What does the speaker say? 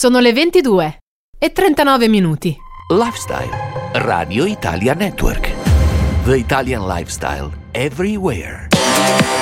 Sono le 22:39. Lifestyle. Radio Italia Network. The Italian Lifestyle. Everywhere.